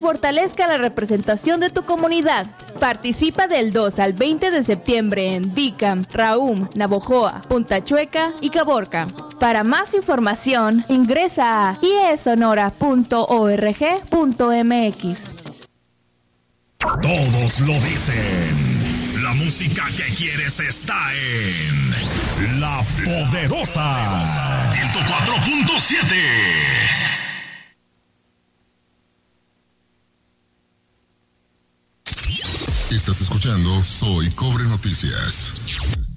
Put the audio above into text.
fortalezca la representación de tu comunidad. Participa del 2 al 20 de septiembre en Bicam, Raum, Navojoa, Punta Chueca y Caborca. Para más información, ingresa a iesonora.org.mx. Todos lo dicen. La música que quieres está en La Poderosa 104.7. Estás escuchando Soy Cobre Noticias.